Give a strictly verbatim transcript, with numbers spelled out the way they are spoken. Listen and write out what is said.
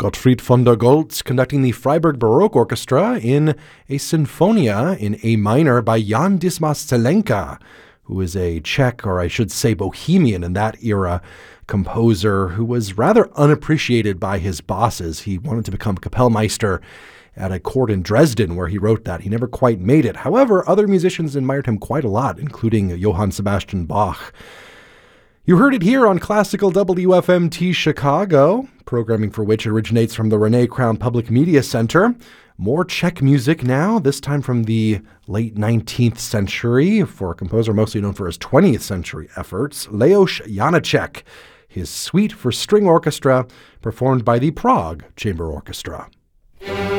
Gottfried von der Goltz conducting the Freiburg Baroque Orchestra in a Sinfonia in A minor by Jan Dismas Zelenka, who is a Czech, or I should say Bohemian in that era, composer who was rather unappreciated by his bosses. He wanted to become Kapellmeister at a court in Dresden where he wrote that. He never quite made it. However, other musicians admired him quite a lot, including Johann Sebastian Bach. You heard it here on Classical W F M T Chicago, programming for which originates from the Rene Crown Public Media Center. More Czech music now, this time from the late nineteenth century, for a composer mostly known for his twentieth century efforts, Leoš Janáček, his Suite for String Orchestra, performed by the Prague Chamber Orchestra.